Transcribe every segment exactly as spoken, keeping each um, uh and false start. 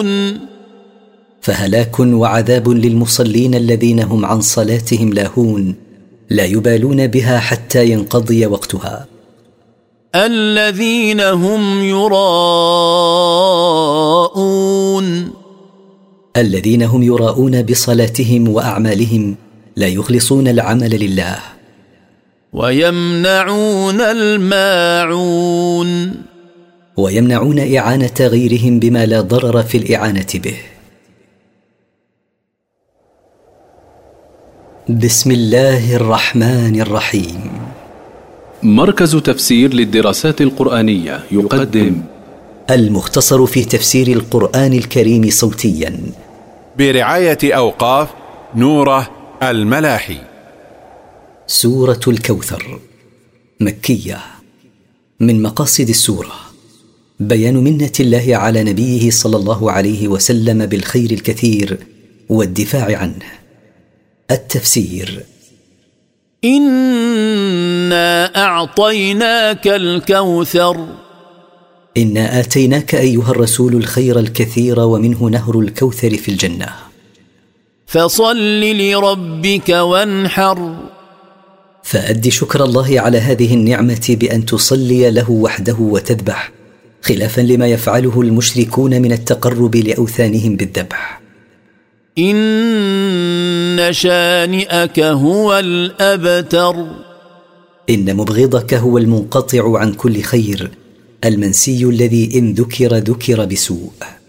لاهون فهلاك وعذاب للمصلين الذين هم عن صلاتهم لاهون لا يبالون بها حتى ينقضي وقتها. الذين هم يراءون الذين هم يراءون بصلاتهم وأعمالهم لا يخلصون العمل لله. ويمنعون الماعون ويمنعون إعانة غيرهم بما لا ضرر في الإعانة به. بسم الله الرحمن الرحيم. مركز تفسير للدراسات القرآنية يقدم المختصر في تفسير القرآن الكريم صوتيا برعاية أوقاف نوره الملاحي. سورة الكوثر مكية. من مقاصد السورة بيان منة الله على نبيه صلى الله عليه وسلم بالخير الكثير والدفاع عنه. التفسير: إنا أعطيناك الكوثر إنا آتيناك أيها الرسول الخير الكثير ومنه نهر الكوثر في الجنة. فصل لربك وانحر فأد شكر الله على هذه النعمة بأن تصلي له وحده وتذبح، خلافا لما يفعله المشركون من التقرب لأوثانهم بالذبح. إن شانئك هو الأبتر إن مبغضك هو المنقطع عن كل خير، المنسي الذي إن ذكر ذكر بسوء.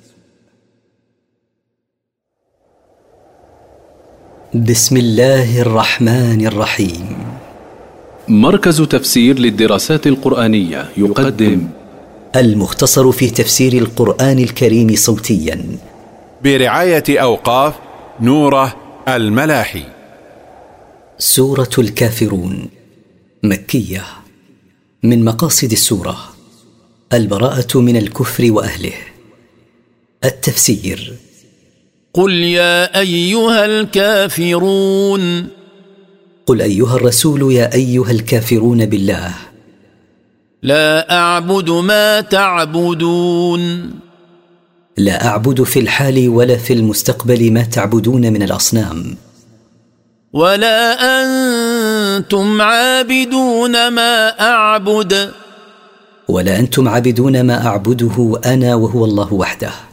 بسم الله الرحمن الرحيم. مركز تفسير للدراسات القرآنية يقدم المختصر في تفسير القرآن الكريم صوتيا برعاية أوقاف نوره الملاحي. سورة الكافرون مكية. من مقاصد السورة البراءة من الكفر وأهله. التفسير: قل يا أيها الكافرون قل أيها الرسول يا أيها الكافرون بالله. لا أعبد ما تعبدون لا أعبد في الحال ولا في المستقبل ما تعبدون من الأصنام. ولا أنتم عابدون ما أعبد ولا أنتم عابدون ما أعبده أنا وهو الله وحده.